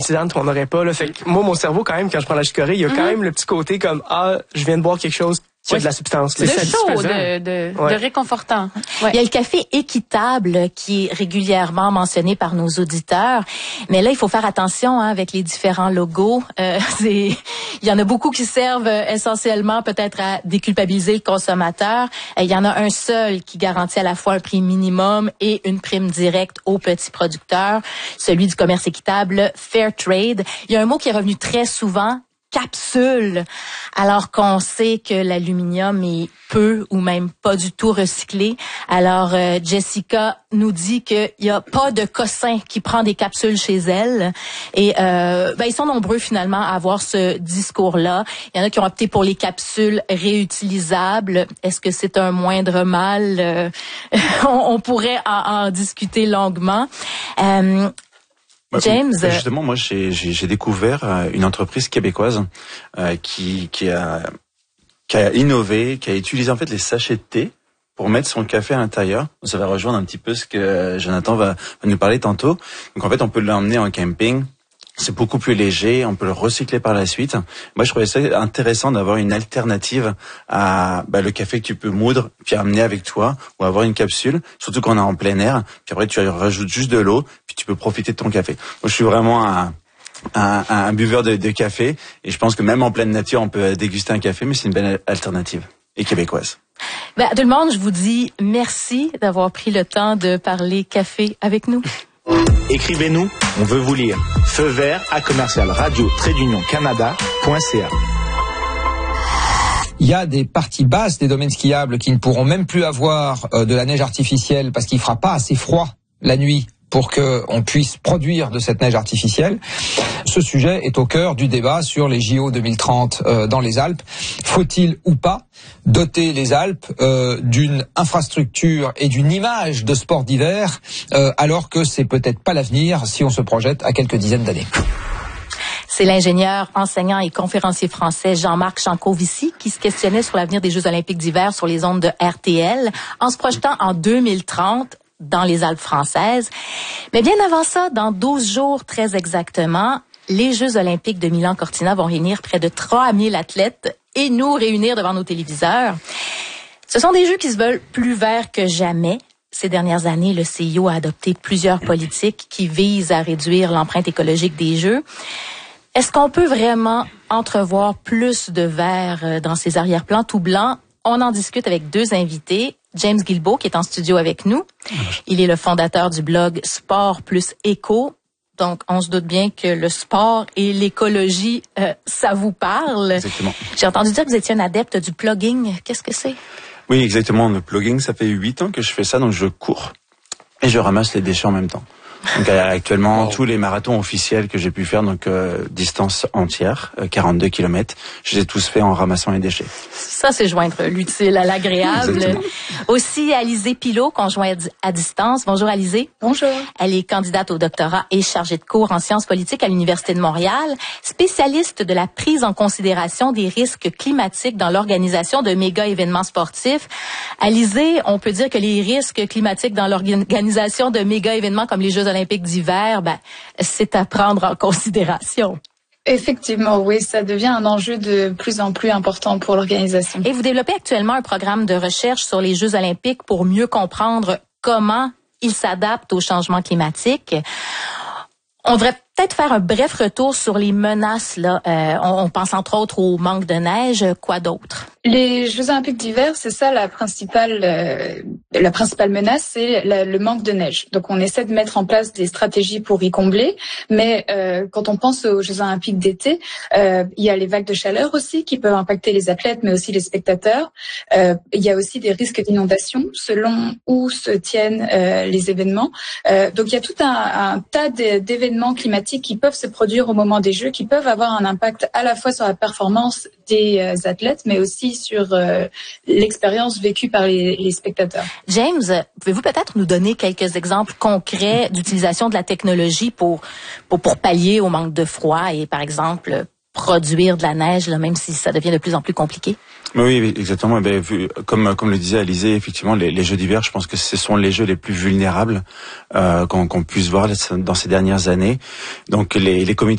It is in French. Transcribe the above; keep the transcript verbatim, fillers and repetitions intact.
antioxydantes qu'on n'aurait pas. Là. Fait que moi, mon cerveau, quand même, quand je prends la chicorée, il y a mm-hmm. quand même le petit côté comme ah, je viens de boire quelque chose qui a de la substance. De chaud, de, de, ouais. de réconfortant. Ouais. Il y a le café équitable qui est régulièrement mentionné par nos auditeurs. Mais là, il faut faire attention hein, avec les différents logos. Euh, c'est, il y en a beaucoup qui servent essentiellement peut-être à déculpabiliser le consommateur. Il y en a un seul qui garantit à la fois un prix minimum et une prime directe aux petits producteurs, celui du commerce équitable, Fair Trade. Il y a un mot qui est revenu très souvent, capsule, alors qu'on sait que l'aluminium est peu ou même pas du tout recyclé. Alors, euh, Jessica nous dit qu'il y a pas de cossin qui prend des capsules chez elle. Et euh, ben, ils sont nombreux finalement à avoir ce discours-là. Il y en a qui ont opté pour les capsules réutilisables. Est-ce que c'est un moindre mal? Euh, on, on pourrait en, en discuter longuement. Euh, James, bah, justement, moi, j'ai, j'ai, j'ai découvert une entreprise québécoise euh, qui, qui a, qui a innové, qui a utilisé en fait les sachets de thé pour mettre son café à l'intérieur. Ça va rejoindre un petit peu ce que Jonathan va, va nous parler tantôt. Donc en fait, on peut l'emmener en camping. C'est beaucoup plus léger, on peut le recycler par la suite. Moi, je trouvais ça intéressant d'avoir une alternative à bah, le café que tu peux moudre puis amener avec toi ou avoir une capsule, surtout quand on est en plein air. Puis après, tu rajoutes juste de l'eau puis tu peux profiter de ton café. Moi, je suis vraiment un, un, un buveur de, de café et je pense que même en pleine nature, on peut déguster un café, mais c'est une belle alternative et québécoise. Ben, tout le monde, je vous dis merci d'avoir pris le temps de parler café avec nous. Écrivez-nous, on veut vous lire. Feu vert à commercial radio trait d'union canada point c a. Il y a des parties basses des domaines skiables qui ne pourront même plus avoir euh, de la neige artificielle parce qu'il fera pas assez froid la nuit pour que on puisse produire de cette neige artificielle. Ce sujet est au cœur du débat sur les J O deux mille trente euh, dans les Alpes. Faut-il ou pas doter les Alpes euh, d'une infrastructure et d'une image de sport d'hiver euh, alors que c'est peut-être pas l'avenir si on se projette à quelques dizaines d'années. C'est l'ingénieur, enseignant et conférencier français Jean-Marc Jancovici qui se questionnait sur l'avenir des Jeux olympiques d'hiver sur les ondes de R T L en se projetant en deux mille trente dans les Alpes françaises. Mais bien avant ça, dans douze jours très exactement, les Jeux olympiques de Milan-Cortina vont réunir près de trois mille athlètes et nous réunir devant nos téléviseurs. Ce sont des Jeux qui se veulent plus verts que jamais. Ces dernières années, le C I O a adopté plusieurs politiques qui visent à réduire l'empreinte écologique des Jeux. Est-ce qu'on peut vraiment entrevoir plus de vert dans ces arrière-plans tout blancs? On en discute avec deux invités. James Guilbeault, qui est en studio avec nous. Il est le fondateur du blog Sport plus Éco. Donc, on se doute bien que le sport et l'écologie, euh, ça vous parle. Exactement. J'ai entendu dire que vous étiez un adepte du plugging. Qu'est-ce que c'est? Oui, exactement. Le plugging, ça fait huit ans que je fais ça, donc je cours et je ramasse les déchets en même temps. Donc actuellement, wow. tous les marathons officiels que j'ai pu faire, donc euh, distance entière, euh, quarante-deux kilomètres, je les ai tous faits en ramassant les déchets. Ça, c'est joindre l'utile à l'agréable. Exactement. Aussi, Alizée Pilot, qu'on joint à distance. Bonjour, Alizée. Bonjour. Elle est candidate au doctorat et chargée de cours en sciences politiques à l'Université de Montréal, spécialiste de la prise en considération des risques climatiques dans l'organisation de méga événements sportifs. Alizée, on peut dire que les risques climatiques dans l'organisation de méga événements comme les Jeux olympiques d'hiver, ben, c'est à prendre en considération. Effectivement, oui, ça devient un enjeu de plus en plus important pour l'organisation. Et vous développez actuellement un programme de recherche sur les Jeux olympiques pour mieux comprendre comment ils s'adaptent au changement climatique. On devrait peut-être faire un bref retour sur les menaces. Là, euh, on, on pense entre autres au manque de neige. Quoi d'autre? Les Jeux olympiques d'hiver, c'est ça la principale, euh, la principale menace, c'est la, le manque de neige. Donc, on essaie de mettre en place des stratégies pour y combler. Mais euh, quand on pense aux Jeux olympiques d'été, euh, il y a les vagues de chaleur aussi qui peuvent impacter les athlètes, mais aussi les spectateurs. Euh, il y a aussi des risques d'inondation selon où se tiennent euh, les événements. Euh, donc, il y a tout un, un tas d'événements climatiques qui peuvent se produire au moment des Jeux, qui peuvent avoir un impact à la fois sur la performance des euh, athlètes, mais aussi sur euh, l'expérience vécue par les, les spectateurs. James, pouvez-vous peut-être nous donner quelques exemples concrets d'utilisation de la technologie pour, pour, pour pallier au manque de froid et, par exemple, produire de la neige, là, même si ça devient de plus en plus compliqué? Oui, exactement. Eh bien, vu, comme comme le disait Alizée, effectivement, les, les Jeux d'hiver, je pense que ce sont les Jeux les plus vulnérables euh, qu'on, qu'on puisse voir dans ces dernières années. Donc, les, les comités